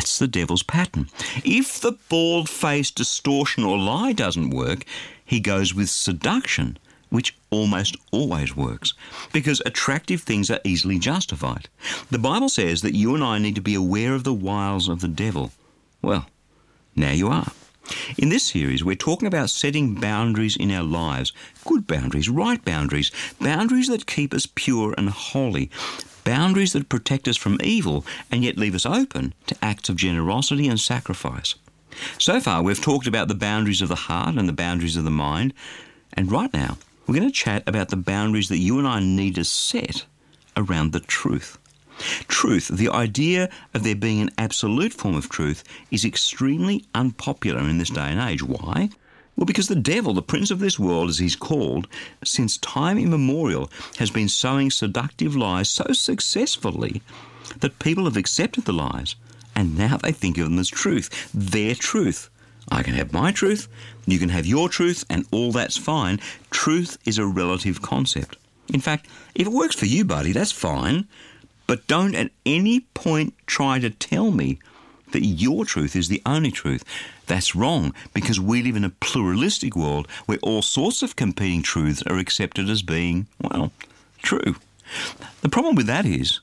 That's the devil's pattern. If the bald-faced distortion or lie doesn't work, he goes with seduction, which almost always works, because attractive things are easily justified. The Bible says that you and I need to be aware of the wiles of the devil. Well, now you are. In this series, we're talking about setting boundaries in our lives, good boundaries, right boundaries, boundaries that keep us pure and holy, boundaries that protect us from evil and yet leave us open to acts of generosity and sacrifice. So far, we've talked about the boundaries of the heart and the boundaries of the mind, and right now, we're going to chat about the boundaries that you and I need to set around the truth. Truth, the idea of there being an absolute form of truth, is extremely unpopular in this day and age. Why? Well, because the devil, the prince of this world as he's called, since time immemorial has been sowing seductive lies so successfully that people have accepted the lies and now they think of them as truth, their truth. I can have my truth, you can have your truth, and all that's fine. Truth is a relative concept. In fact, if it works for you, buddy, that's fine. But don't at any point try to tell me that your truth is the only truth. That's wrong, because we live in a pluralistic world where all sorts of competing truths are accepted as being, well, true. The problem with that is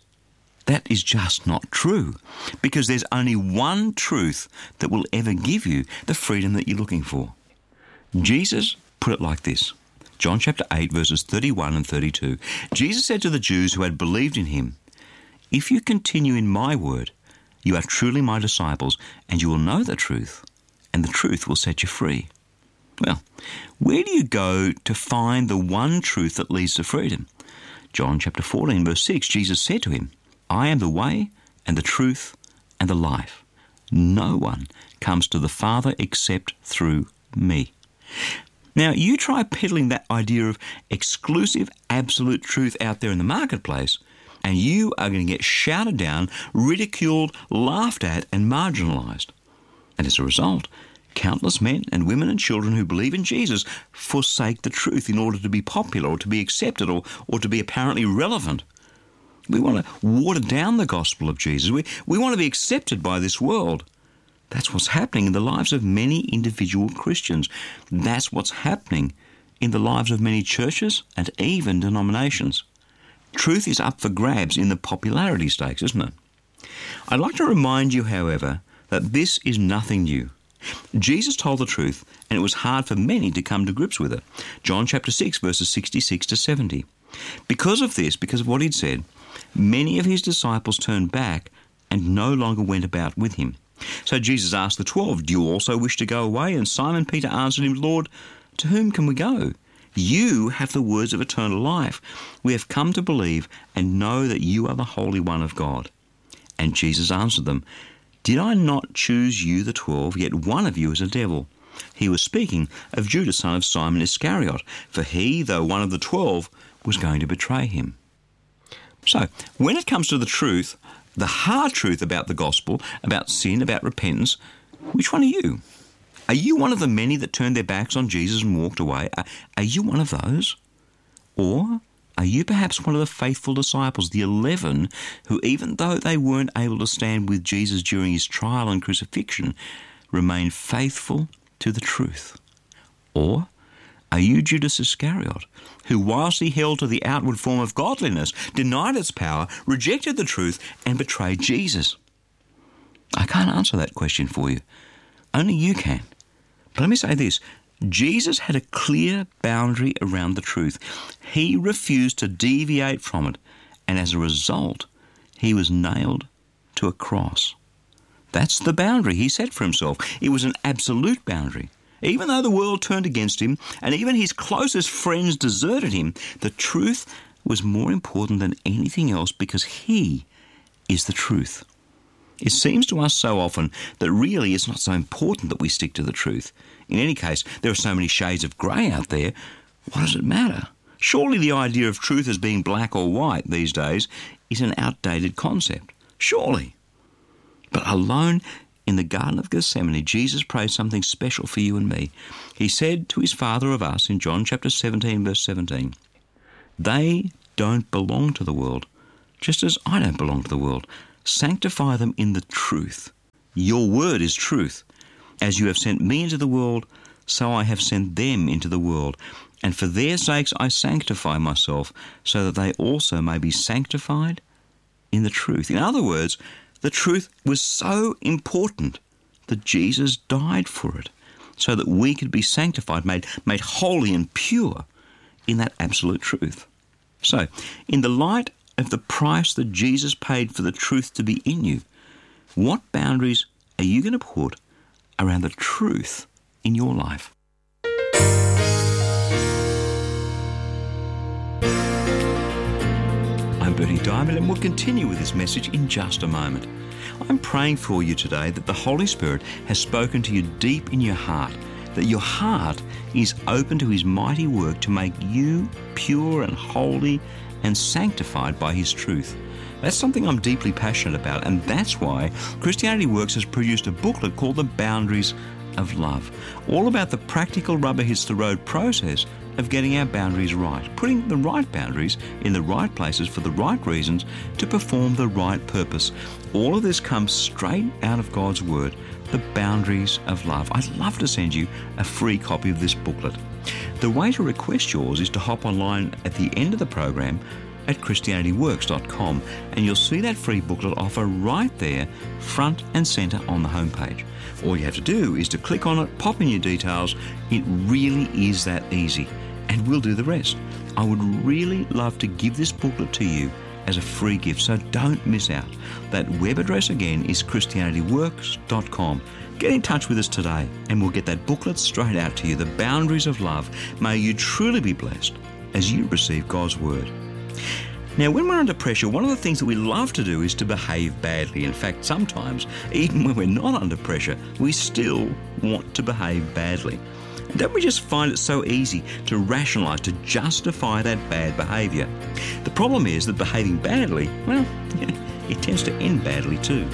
just not true, because there's only one truth that will ever give you the freedom that you're looking for. Jesus put it like this. John chapter 8, verses 31 and 32. Jesus said to the Jews who had believed in him, "If you continue in my word, you are truly my disciples, and you will know the truth, and the truth will set you free." Well, where do you go to find the one truth that leads to freedom? John chapter 14, verse 6, Jesus said to him, "I am the way and the truth and the life. No one comes to the Father except through me." Now, you try peddling that idea of exclusive, absolute truth out there in the marketplace, and you are going to get shouted down, ridiculed, laughed at, and marginalised. And as a result, countless men and women and children who believe in Jesus forsake the truth in order to be popular or to be accepted or to be apparently relevant. We want to water down the gospel of Jesus. We want to be accepted by this world. That's what's happening in the lives of many individual Christians. That's what's happening in the lives of many churches and even denominations. Truth is up for grabs in the popularity stakes, isn't it? I'd like to remind you, however, that this is nothing new. Jesus told the truth, and it was hard for many to come to grips with it. John chapter 6, verses 66 to 70. Because of this, because of what he'd said, many of his disciples turned back and no longer went about with him. So Jesus asked the 12, "Do you also wish to go away?" And Simon Peter answered him, "Lord, to whom can we go? You have the words of eternal life. We have come to believe and know that you are the Holy One of God." And Jesus answered them, "Did I not choose you, the 12? Yet one of you is a devil." He was speaking of Judas, son of Simon Iscariot, for he, though one of the 12, was going to betray him. So, when it comes to the truth, the hard truth about the gospel, about sin, about repentance, which one are you? Are you one of the many that turned their backs on Jesus and walked away? Are you one of those? Or are you perhaps one of the faithful disciples, the 11, who even though they weren't able to stand with Jesus during his trial and crucifixion, remained faithful to the truth? Or are you Judas Iscariot, who whilst he held to the outward form of godliness, denied its power, rejected the truth, and betrayed Jesus? I can't answer that question for you. Only you can. But let me say this. Jesus had a clear boundary around the truth. He refused to deviate from it, and as a result, he was nailed to a cross. That's the boundary he set for himself. It was an absolute boundary. Even though the world turned against him, and even his closest friends deserted him, the truth was more important than anything else because he is the truth. It seems to us so often that really it's not so important that we stick to the truth. In any case, there are so many shades of grey out there. What does it matter? Surely the idea of truth as being black or white these days is an outdated concept. Surely. But alone in the Garden of Gethsemane, Jesus prayed something special for you and me. He said to his Father of us in John chapter 17, verse 17, "They don't belong to the world, just as I don't belong to the world. Sanctify them in the truth. Your word is truth. As you have sent me into the world, so I have sent them into the world. And for their sakes I sanctify myself, so that they also may be sanctified in the truth. In other words, the truth was so important that Jesus died for it, so that we could be sanctified, made holy and pure in that absolute truth. So, in the light of the price that Jesus paid for the truth to be in you, what boundaries are you going to put around the truth in your life? I'm Bertie Diamond, and we'll continue with this message in just a moment. I'm praying for you today that the Holy Spirit has spoken to you deep in your heart, that your heart is open to His mighty work to make you pure and holy and sanctified by His truth. That's something I'm deeply passionate about, and that's why Christianity Works has produced a booklet called The Boundaries of Love, all about the practical rubber hits the road process of getting our boundaries right, putting the right boundaries in the right places for the right reasons to perform the right purpose. All of this comes straight out of God's Word, The Boundaries of Love. I'd love to send you a free copy of this booklet. The way to request yours is to hop online at the end of the program at ChristianityWorks.com, and you'll see that free booklet offer right there, front and centre on the homepage. All you have to do is to click on it, pop in your details. It really is that easy, and we'll do the rest. I would really love to give this booklet to you as a free gift, so don't miss out. That web address again is ChristianityWorks.com. Get in touch with us today, and we'll get that booklet straight out to you, The Boundaries of Love. May you truly be blessed as you receive God's Word. Now, when we're under pressure, one of the things that we love to do is to behave badly. In fact, sometimes, even when we're not under pressure, we still want to behave badly. And don't we just find it so easy to rationalise, to justify that bad behaviour? The problem is that behaving badly, well, it tends to end badly too.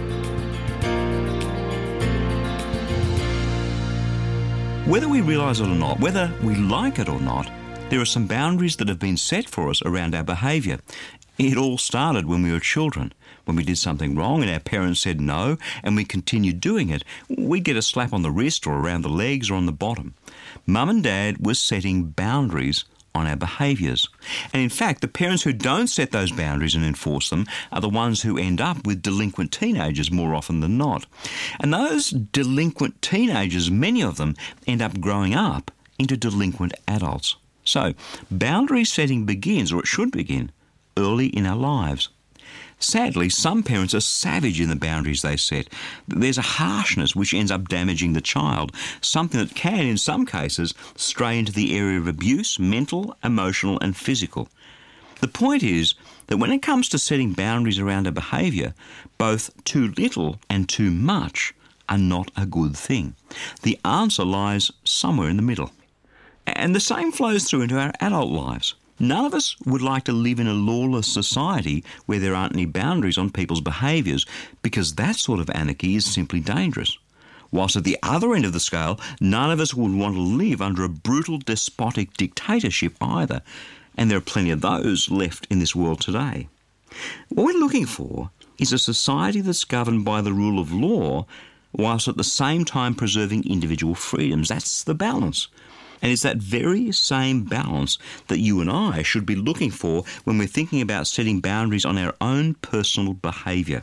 Whether we realise it or not, whether we like it or not, there are some boundaries that have been set for us around our behaviour. It all started when we were children. When we did something wrong and our parents said no and we continued doing it, we'd get a slap on the wrist or around the legs or on the bottom. Mum and Dad were setting boundaries on our behaviours. And in fact, the parents who don't set those boundaries and enforce them are the ones who end up with delinquent teenagers more often than not. And those delinquent teenagers, many of them, end up growing up into delinquent adults. So, boundary setting begins, or it should begin, early in our lives. Sadly, some parents are savage in the boundaries they set. There's a harshness which ends up damaging the child, something that can, in some cases, stray into the area of abuse, mental, emotional and physical. The point is that when it comes to setting boundaries around a behaviour, both too little and too much are not a good thing. The answer lies somewhere in the middle. And the same flows through into our adult lives. None of us would like to live in a lawless society where there aren't any boundaries on people's behaviours, because that sort of anarchy is simply dangerous. Whilst at the other end of the scale, none of us would want to live under a brutal, despotic dictatorship either. And there are plenty of those left in this world today. What we're looking for is a society that's governed by the rule of law, whilst at the same time preserving individual freedoms. That's the balance. And it's that very same balance that you and I should be looking for when we're thinking about setting boundaries on our own personal behaviour.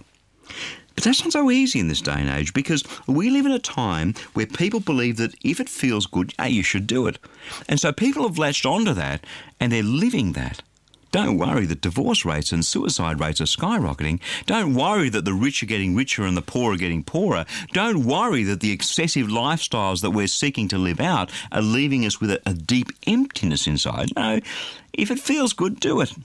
But that's not so easy in this day and age, because we live in a time where people believe that if it feels good, you should do it. And so people have latched onto that and they're living that. Don't worry that divorce rates and suicide rates are skyrocketing. Don't worry that the rich are getting richer and the poor are getting poorer. Don't worry that the excessive lifestyles that we're seeking to live out are leaving us with a deep emptiness inside. No, if it feels good, do it.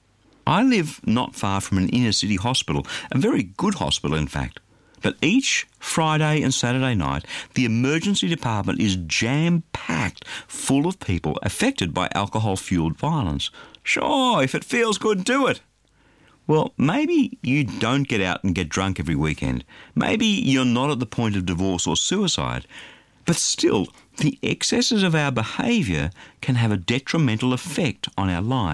I live not far from an inner city hospital, a very good hospital in fact. But each Friday and Saturday night, the emergency department is jam-packed full of people affected by alcohol-fueled violence. Sure, if it feels good, do it. Well, maybe you don't get out and get drunk every weekend. Maybe you're not at the point of divorce or suicide. But still, the excesses of our behaviour can have a detrimental effect on our lives.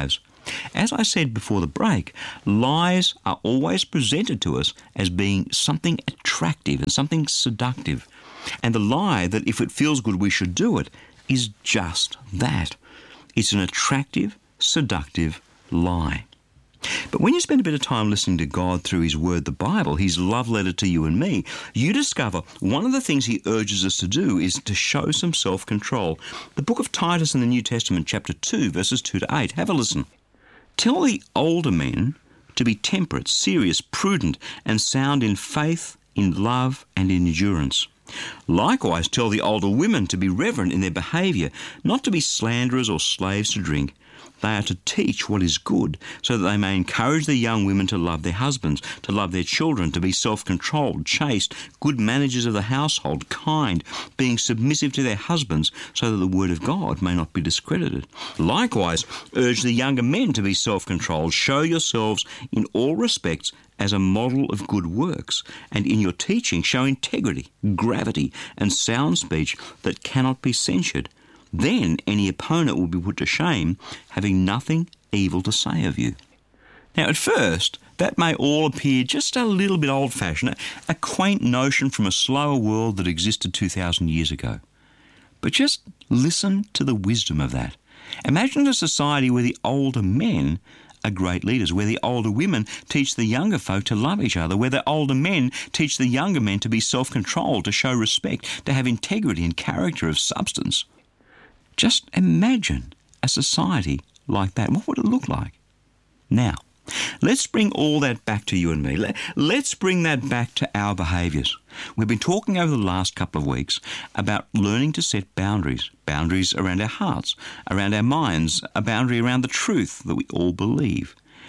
As I said before the break, lies are always presented to us as being something attractive and something seductive. And the lie that if it feels good we should do it is just that. It's an attractive, seductive lie. But when you spend a bit of time listening to God through His Word, the Bible, His love letter to you and me, you discover one of the things He urges us to do is to show some self-control. The book of Titus in the New Testament, chapter 2, verses 2 to 8. Have a listen. Tell the older men to be temperate, serious, prudent, and sound in faith, in love, and in endurance. Likewise, tell the older women to be reverent in their behaviour, not to be slanderers or slaves to drink. They are to teach what is good, so that they may encourage the young women to love their husbands, to love their children, to be self-controlled, chaste, good managers of the household, kind, being submissive to their husbands, so that the word of God may not be discredited. Likewise, urge the younger men to be self-controlled. Show yourselves in all respects as a model of good works, and in your teaching show integrity, gravity, and sound speech that cannot be censured. Then any opponent will be put to shame, having nothing evil to say of you. Now, at first, that may all appear just a little bit old-fashioned, a quaint notion from a slower world that existed 2,000 years ago. But just listen to the wisdom of that. Imagine a society where the older men are great leaders, where the older women teach the younger folk to love each other, where the older men teach the younger men to be self-controlled, to show respect, to have integrity and character of substance. Just imagine a society like that. What would it look like? Now, let's bring all that back to you and me. Let's bring that back to our behaviours. We've been talking over the last couple of weeks about learning to set boundaries. Boundaries around our hearts, around our minds, a boundary around the truth that we all believe.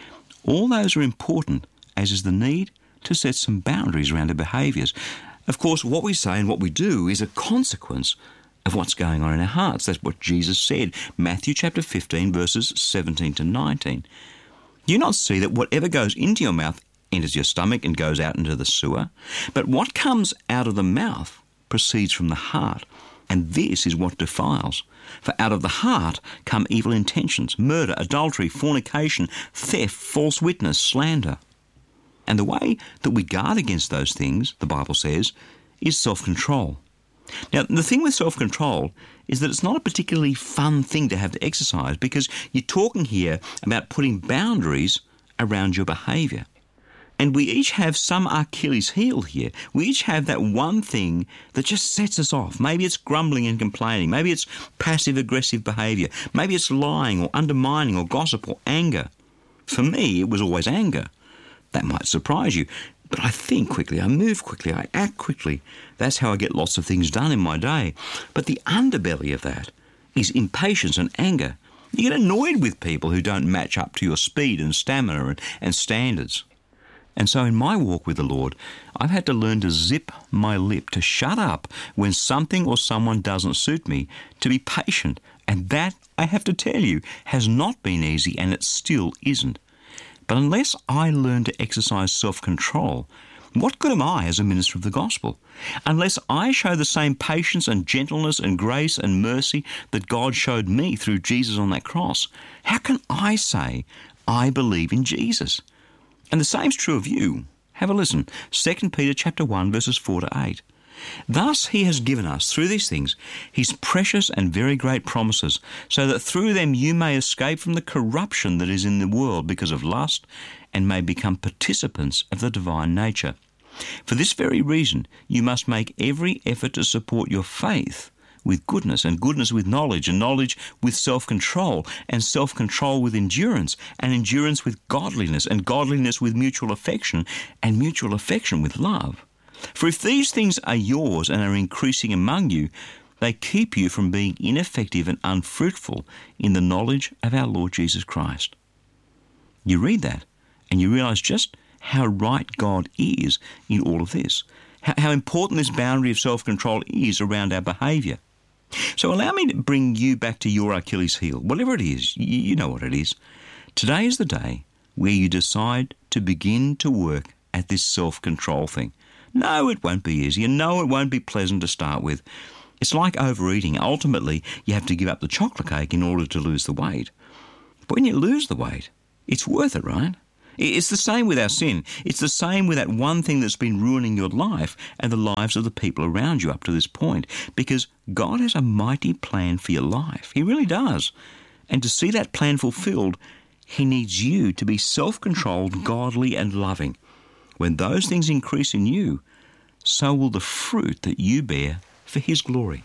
All those are important, as is the need to set some boundaries around our behaviours. Of course, what we say and what we do is a consequence of what's going on in our hearts. That's what Jesus said, Matthew chapter 15, verses 17 to 19. Do you not see that whatever goes into your mouth enters your stomach and goes out into the sewer? But what comes out of the mouth proceeds from the heart, and this is what defiles. For out of the heart come evil intentions, murder, adultery, fornication, theft, false witness, slander. And the way that we guard against those things, the Bible says, is self-control. Now, the thing with self-control is that it's not a particularly fun thing to have to exercise, because you're talking here about putting boundaries around your behaviour. And we each have some Achilles heel here. We each have that one thing that just sets us off. Maybe it's grumbling and complaining. Maybe it's passive-aggressive behaviour. Maybe it's lying or undermining or gossip or anger. For me, it was always anger. That might surprise you. But I think quickly, I move quickly, I act quickly. That's how I get lots of things done in my day. But the underbelly of that is impatience and anger. You get annoyed with people who don't match up to your speed and stamina and standards. And so in my walk with the Lord, I've had to learn to zip my lip, to shut up when something or someone doesn't suit me, to be patient. And that, I have to tell you, has not been easy, and it still isn't. But unless I learn to exercise self-control, what good am I as a minister of the gospel? Unless I show the same patience and gentleness and grace and mercy that God showed me through Jesus on that cross, how can I say I believe in Jesus? And the same's true of you. Have a listen. 2 Peter chapter 1, verses 4 to 8. Thus he has given us, through these things, his precious and very great promises, so that through them you may escape from the corruption that is in the world because of lust, and may become participants of the divine nature. For this very reason, you must make every effort to support your faith with goodness, and goodness with knowledge, and knowledge with self-control, and self-control with endurance, and endurance with godliness, and godliness with mutual affection, and mutual affection with love. For if these things are yours and are increasing among you, they keep you from being ineffective and unfruitful in the knowledge of our Lord Jesus Christ. You read that and you realise just how right God is in all of this, how important this boundary of self-control is around our behaviour. So allow me to bring you back to your Achilles heel, whatever it is, you know what it is. Today is the day where you decide to begin to work at this self-control thing. No, it won't be easy, and no, it won't be pleasant to start with. It's like overeating. Ultimately, you have to give up the chocolate cake in order to lose the weight. But when you lose the weight, it's worth it, right? It's the same with our sin. It's the same with that one thing that's been ruining your life and the lives of the people around you up to this point. Because God has a mighty plan for your life. He really does. And to see that plan fulfilled, He needs you to be self-controlled, godly and loving. When those things increase in you, so will the fruit that you bear for His glory.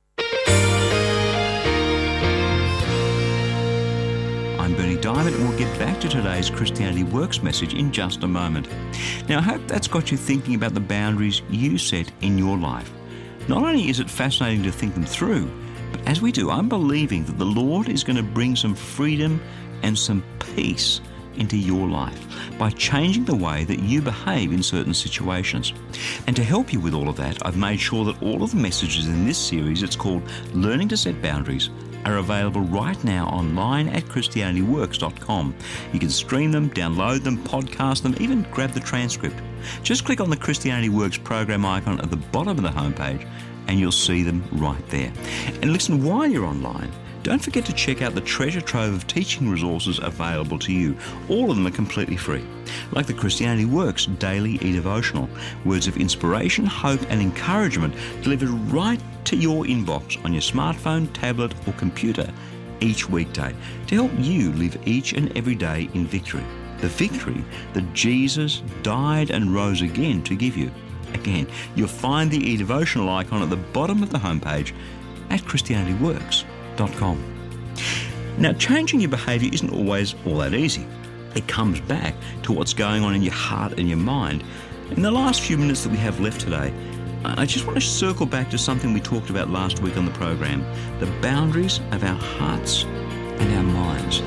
I'm Bernie Diamond, and we'll get back to today's Christianity Works message in just a moment. Now, I hope that's got you thinking about the boundaries you set in your life. Not only is it fascinating to think them through, but as we do, I'm believing that the Lord is going to bring some freedom and some peace into your life by changing the way that you behave in certain situations. And to help you with all of that, I've made sure that all of the messages in this series, it's called Learning to Set Boundaries, are available right now online at ChristianityWorks.com. You can stream them, download them, podcast them, even grab the transcript. Just click on the Christianity Works program icon at the bottom of the homepage and you'll see them right there. And listen, while you're online, don't forget to check out the treasure trove of teaching resources available to you. All of them are completely free, like the Christianity Works Daily e-devotional, words of inspiration, hope and encouragement delivered right to your inbox on your smartphone, tablet or computer each weekday to help you live each and every day in victory. The victory that Jesus died and rose again to give you. Again, you'll find the e-devotional icon at the bottom of the homepage at ChristianityWorks.com. Now, changing your behaviour isn't always all that easy. It comes back to what's going on in your heart and your mind. In the last few minutes that we have left today, I just want to circle back to something we talked about last week on the program, the boundaries of our hearts and our minds.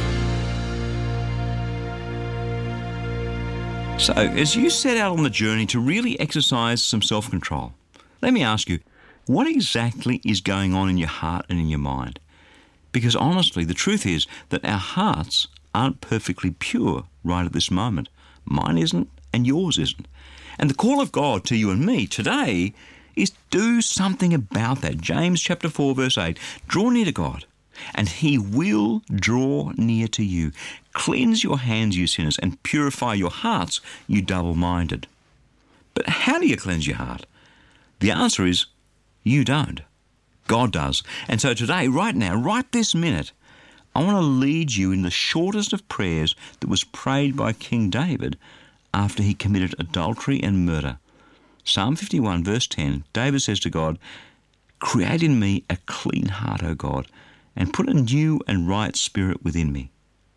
So, as you set out on the journey to really exercise some self-control, let me ask you, what exactly is going on in your heart and in your mind? Because honestly, the truth is that our hearts aren't perfectly pure right at this moment. Mine isn't, and yours isn't. And the call of God to you and me today is do something about that. James chapter 4, verse 8, draw near to God, and He will draw near to you. Cleanse your hands, you sinners, and purify your hearts, you double-minded. But how do you cleanse your heart? The answer is, you don't. God does. And so today, right now, right this minute, I want to lead you in the shortest of prayers that was prayed by King David after he committed adultery and murder. Psalm 51, verse 10, David says to God, "Create in me a clean heart, O God, and put a new and right spirit within me."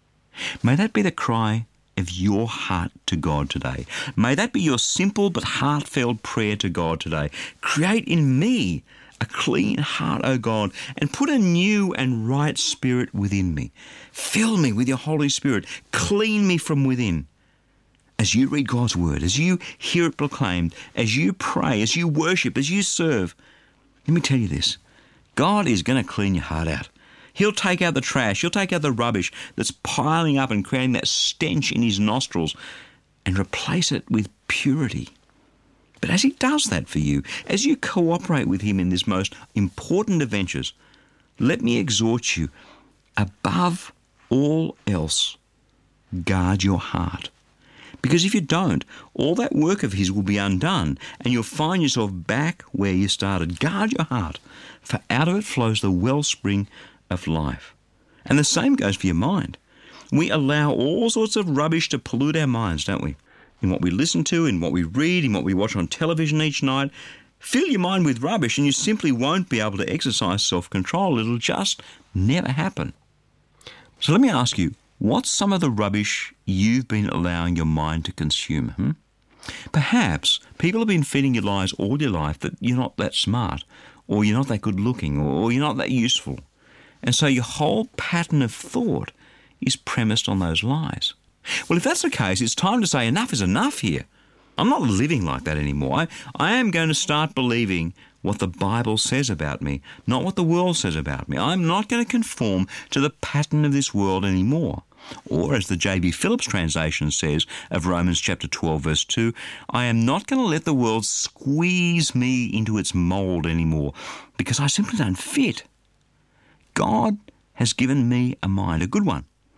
May that be the cry of your heart to God today. May that be your simple but heartfelt prayer to God today. Create in me a clean heart, O God, and put a new and right spirit within me. Fill me with your Holy Spirit. Clean me from within. As you read God's word, as you hear it proclaimed, as you pray, as you worship, as you serve, let me tell you this. God is going to clean your heart out. He'll take out the trash. He'll take out the rubbish that's piling up and creating that stench in His nostrils and replace it with purity. But as He does that for you, as you cooperate with Him in this most important of ventures, let me exhort you, above all else, guard your heart. Because if you don't, all that work of His will be undone and you'll find yourself back where you started. Guard your heart, for out of it flows the wellspring of life. And the same goes for your mind. We allow all sorts of rubbish to pollute our minds, don't we? In what we listen to, in what we read, in what we watch on television each night. Fill your mind with rubbish and you simply won't be able to exercise self-control. It'll just never happen. So let me ask you, what's some of the rubbish you've been allowing your mind to consume? Perhaps people have been feeding you lies all your life that you're not that smart, or you're not that good looking, or you're not that useful. And so your whole pattern of thought is premised on those lies. Well, if that's the case, it's time to say enough is enough here. I'm not living like that anymore. I am going to start believing what the Bible says about me, not what the world says about me. I'm not going to conform to the pattern of this world anymore. Or, as the J.B. Phillips translation says of Romans chapter 12, verse 2, I am not going to let the world squeeze me into its mould anymore because I simply don't fit. God has given me a mind, a good one.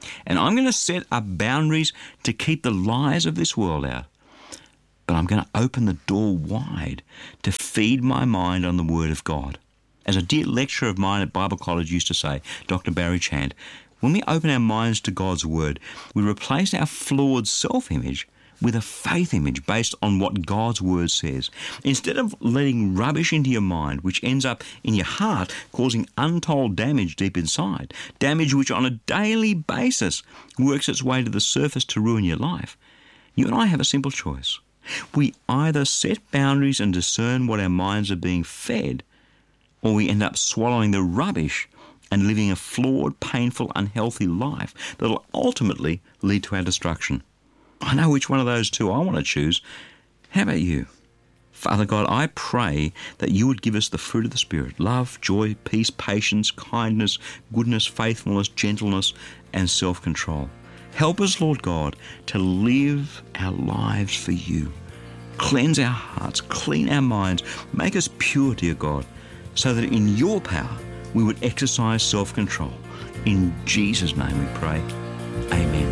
And I'm going to set up boundaries to keep the lies of this world out. But I'm going to open the door wide to feed my mind on the Word of God. As a dear lecturer of mine at Bible College used to say, Dr. Barry Chant, when we open our minds to God's Word, we replace our flawed self-image with a faith image based on what God's Word says. Instead of letting rubbish into your mind, which ends up in your heart, causing untold damage deep inside, damage which on a daily basis works its way to the surface to ruin your life, you and I have a simple choice. We either set boundaries and discern what our minds are being fed, or we end up swallowing the rubbish and living a flawed, painful, unhealthy life that will ultimately lead to our destruction. I know which one of those two I want to choose. How about you? Father God, I pray that you would give us the fruit of the Spirit: love, joy, peace, patience, kindness, goodness, faithfulness, gentleness, and self-control. Help us, Lord God, to live our lives for you. Cleanse our hearts, clean our minds, make us pure, dear God, so that in your power we would exercise self-control. In Jesus' name we pray. Amen.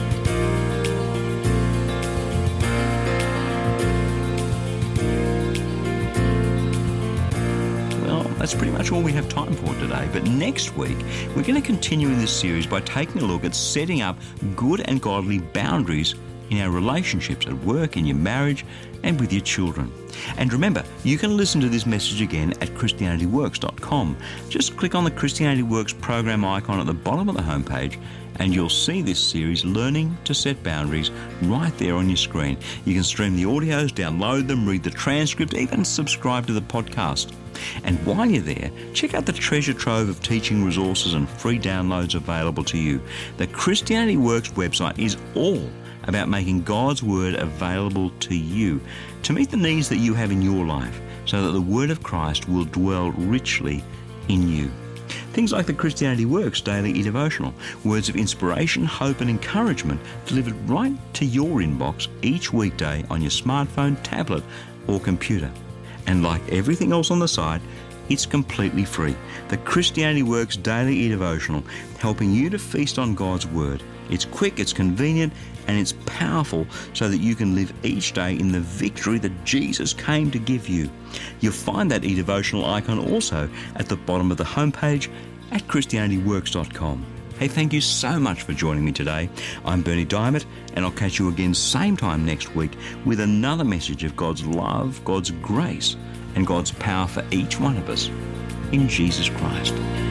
That's pretty much all we have time for today. But next week, we're going to continue in this series by taking a look at setting up good and godly boundaries in our relationships at work, in your marriage, and with your children. And remember, you can listen to this message again at ChristianityWorks.com. Just click on the Christianity Works program icon at the bottom of the homepage, and you'll see this series, Learning to Set Boundaries, right there on your screen. You can stream the audios, download them, read the transcript, even subscribe to the podcast. And while you're there, check out the treasure trove of teaching resources and free downloads available to you. The Christianity Works website is all about making God's Word available to you to meet the needs that you have in your life, so that the Word of Christ will dwell richly in you. Things like the Christianity Works Daily E-Devotional, words of inspiration, hope and encouragement delivered right to your inbox each weekday on your smartphone, tablet or computer. And like everything else on the site, it's completely free. The Christianity Works Daily E-Devotional, helping you to feast on God's Word. It's quick, it's convenient, and it's powerful, so that you can live each day in the victory that Jesus came to give you. You'll find that e-devotional icon also at the bottom of the homepage at ChristianityWorks.com. Hey, thank you so much for joining me today. I'm Bernie Diamond, and I'll catch you again same time next week with another message of God's love, God's grace, and God's power for each one of us in Jesus Christ.